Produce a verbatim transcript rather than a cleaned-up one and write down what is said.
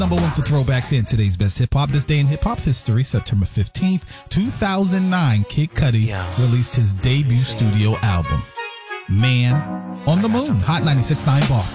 Number one for throwbacks in today's best hip hop. This day in hip hop history, September fifteenth, two thousand nine, Kid Cudi Yo. released his debut studio album, Man on the Moon. Hot ninety-six point nine Boston.